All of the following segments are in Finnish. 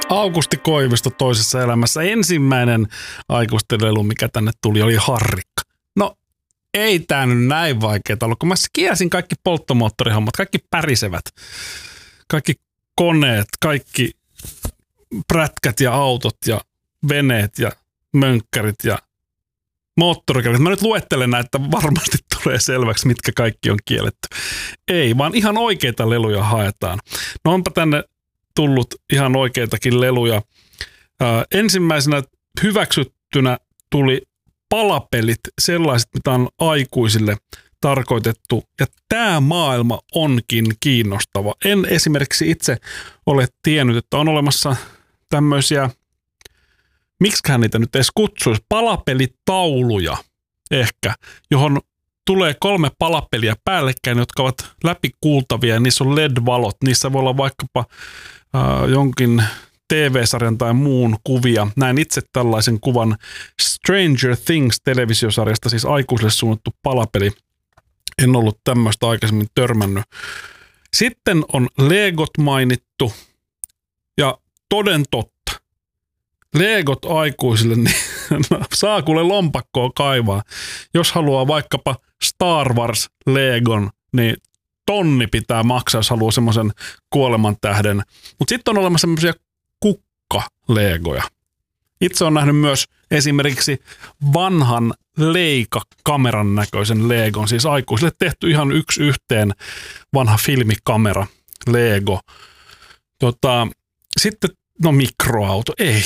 Aukusti Koivisto toisessa elämässä. Ensimmäinen aikuisten lelu, mikä tänne tuli, oli Harrikka. No, ei tää nyt näin vaikeaa ollut, kun mä kiersin kaikki polttomoottorihommat, kaikki pärisevät, kaikki koneet, kaikki prätkät ja autot ja veneet ja mönkkärit ja moottorikelkat. Mä nyt luettelen näitä, varmasti tulee selväksi, mitkä kaikki on kielletty. Ei, vaan ihan oikeita leluja haetaan. No onpa tänne tullut ihan oikeitakin leluja. Ensimmäisenä hyväksyttynä tuli palapelit, sellaiset, mitä on aikuisille tarkoitettu. Ja tämä maailma onkin kiinnostava. En esimerkiksi itse ole tiennyt, että on olemassa tämmöisiä, miksiköhän niitä nyt edes kutsuisi, palapelitauluja ehkä, johon tulee 3 palapeliä päällekkäin, jotka ovat läpikuultavia ja niissä on LED-valot. Niissä voi olla vaikkapa jonkin TV-sarjan tai muun kuvia. Näin itse tällaisen kuvan Stranger Things-televisiosarjasta, siis aikuisille suunnattu palapeli. En ollut tämmöistä aikaisemmin törmännyt. Sitten on Legot mainittu ja toden totta. Legot aikuisille, niin saa kuule lompakkoa kaivaa. Jos haluaa vaikkapa Star Wars Legon, niin 1,000 pitää maksaa, jos haluaa semmoisen kuolemantähden. Mutta sitten on olemassa semmoisia kukka-legoja. Itse on nähnyt myös esimerkiksi vanhan Leica-kameran näköisen Legon, siis aikuisille tehty ihan 1:1 vanha filmikamera Lego. Sitten, no mikroauto, ei.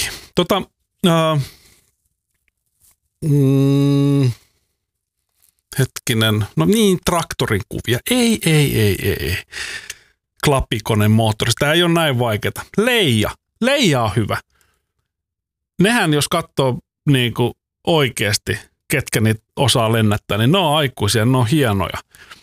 Hetkinen, no niin, traktorin kuvia. Ei. Klapikonen moottori, tämä ei ole näin vaikeaa. Leija on hyvä. Nehän, jos katsoo niin kuin oikeasti, ketkä niitä osaa lennättää, niin ne on aikuisia, ne on hienoja.